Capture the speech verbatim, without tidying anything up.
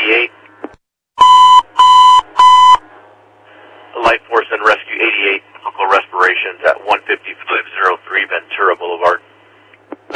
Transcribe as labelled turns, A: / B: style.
A: eighty-eight. Life Force and Rescue eighty-eight, local respirations at one fifty-five oh three Ventura